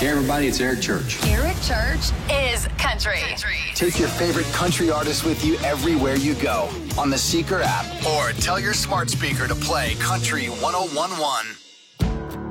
Hey everybody, it's Eric Church. Eric Church is country. Take your favorite country artist with you everywhere you go on the Seeker app, or tell your smart speaker to play Country 101.1.